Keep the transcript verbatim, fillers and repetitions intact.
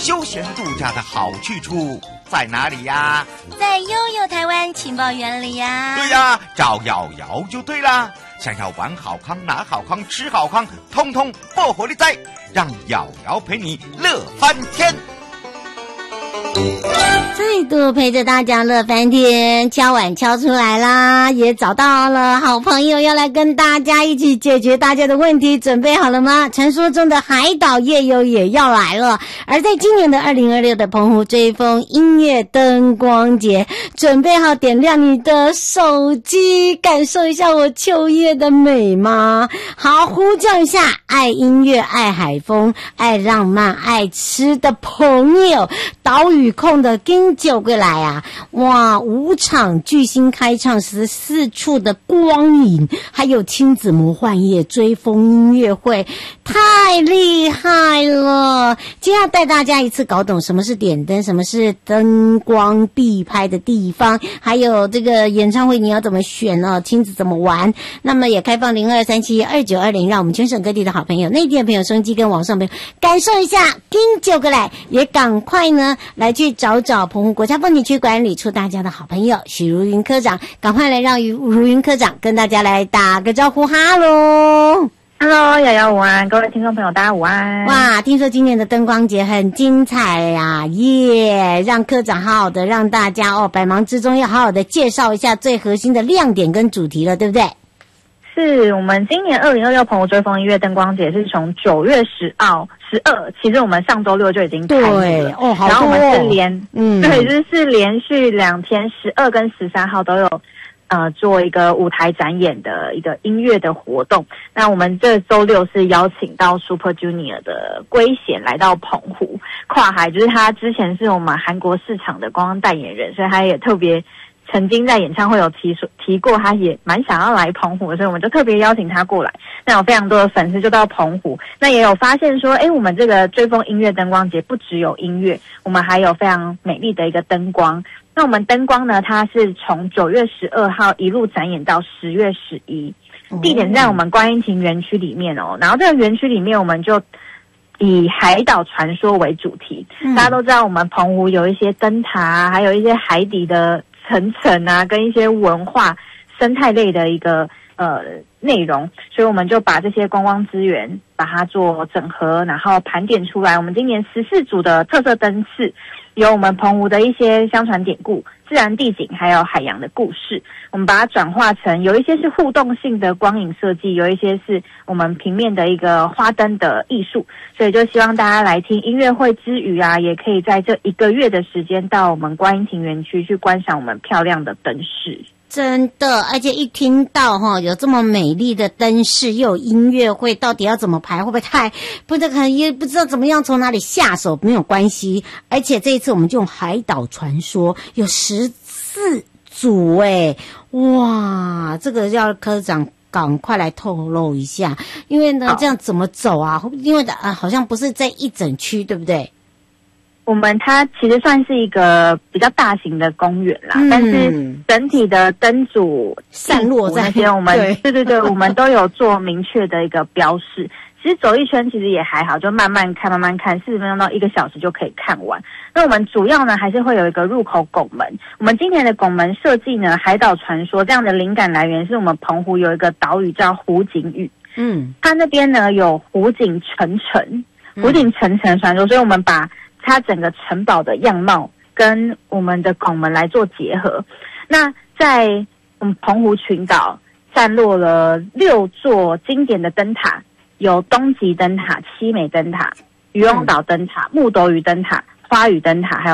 休闲度假的好去处在哪里呀？ 在悠悠台湾情报园里呀。 对呀，找瑶瑶就对啦。想要玩好康、拿好康、吃好康，通通不火力在，让瑶瑶陪你乐翻天。 再度陪着大家乐翻天，敲碗敲出来啦，也找到了好朋友要来跟大家一起解决大家的问题，准备好了吗？传说中的海岛夜游也要来了，而在今年的二零二六的澎湖追风音乐灯光节，准备好点亮你的手机，感受一下我秋叶的美吗？好，呼叫一下爱音乐、爱海风、爱浪漫、爱吃的朋友，岛屿控的跟酒过来啊！哇，五场巨星开唱，十四处的光影，还有亲子魔幻夜追风音乐会，太厉害了！今天要带大家一次搞懂什么是点灯，什么是灯光必拍的地方，还有这个演唱会你要怎么选哦，亲子怎么玩。那么也开放零二三七二九二零，让我们全省各地的好朋友、内地的朋友、收音机跟网上朋友感受一下跟酒过来，也赶快呢来去找找澎湖国家风景区管理处大家的好朋友许如云科长，赶快来让如云科长跟大家来打个招呼。哈喽 Hello， 瑶瑶午安，各位听众朋友大家午安。 哇，听说今年的灯光节很精彩呀、啊，耶、yeah, 让科长好好的让大家哦，百忙之中要好好的介绍一下最核心的亮点跟主题了，对不对？ 是我们今年二零二六澎湖追风音乐灯光节是从九月十号十二，其实我们上周六就已经开始了， 对哦，好多哦， 然后我们是连嗯， 对，就是连续两天，十二跟十三号都有呃做一个舞台展演的一个音乐的活动。那我们这周六是邀请到 Super Junior 的圭贤来到澎湖跨海，就是他之前是我们韩国市场的观光代言人，所以他也特别曾经在演唱会有提说提过，他也蛮想要来澎湖，所以我们就特别邀请他过来。那有非常多的粉丝就到澎湖，那也有发现说，哎，我们这个追风音乐灯光节不只有音乐，我们还有非常美丽的一个灯光。那我们灯光呢，它是从九月十二号一路展演到十月十一，地点在我们观音亭园区里面哦。然后这个园区里面，我们就以海岛传说为主题。嗯、大家都知道，我们澎湖有一些灯塔啊，还有一些海底的层层啊，跟一些文化生态类的一个呃内容，所以我们就把这些观光资源把它做整合，然后盘点出来。我们今年十四组的特色灯饰，有我们澎湖的一些相传典故、自然地景，还有海洋的故事。我们把它转化成有一些是互动性的光影设计，有一些是我们平面的一个花灯的艺术。所以就希望大家来听音乐会之余啊，也可以在这一个月的时间到我们观音亭园区去观赏我们漂亮的灯饰。 真的，而且一听到哈有这么美丽的灯饰，又有音乐会，到底要怎么排？会不会太不知道？也不知道怎么样从哪里下手，没有关系。而且这一次我们就用海岛传说，有十四组哎，哇，这个要科长赶快来透露一下，因为呢这样怎么走啊？因为啊好像不是在一整区，对不对？ 我们它其实算是一个比较大型的公园啦，嗯、但是整体的灯组散落在那些，我们对对对对，我们都有做明确的一个标示。其实走一圈其实也还好，就慢慢看慢慢看，四十分钟到一个小时就可以看完。那我们主要呢还是会有一个入口拱门。我们今年的拱门设计呢，海岛传说这样的灵感来源是我们澎湖有一个岛屿叫湖景屿，嗯，它那边呢有湖景沉沉，湖景沉沉传说，所以我们把它整个城堡的样貌跟我们的拱门来做结合。那在我们澎湖群岛散落了六座经典的灯塔，有东极灯塔、七美灯塔、渔翁岛灯塔、木斗屿灯塔、花屿灯塔，还有